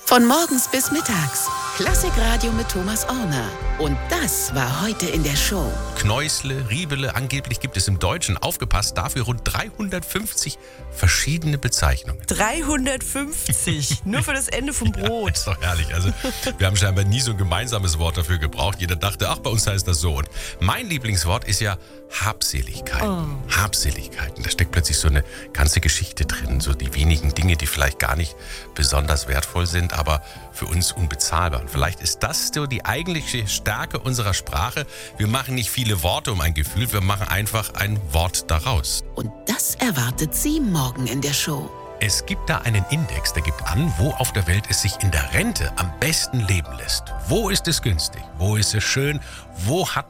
Von morgens bis mittags. Klassikradio mit Thomas Orner. Und das war heute in der Show. Knäusle, Riebele, angeblich gibt es im Deutschen, aufgepasst, dafür rund 350 verschiedene Bezeichnungen. 350, nur für das Ende vom Brot. Ja, ist doch herrlich. Also, wir haben scheinbar nie so ein gemeinsames Wort dafür gebraucht. Jeder dachte, ach, bei uns heißt das so. Und mein Lieblingswort ist ja Habseligkeiten. Habseligkeiten. Da steckt plötzlich so eine ganze Geschichte drin. So die wenigen Dinge, die vielleicht gar nicht besonders wertvoll sind, aber für uns unbezahlbar. Und vielleicht ist das so die eigentliche Stärke unserer Sprache. Wir machen nicht viele Worte um ein Gefühl, wir machen einfach ein Wort daraus. Und das erwartet Sie morgen in der Show. Es gibt da einen Index, der gibt an, wo auf der Welt es sich in der Rente am besten leben lässt. Wo ist es günstig? Wo ist es schön? Wo hat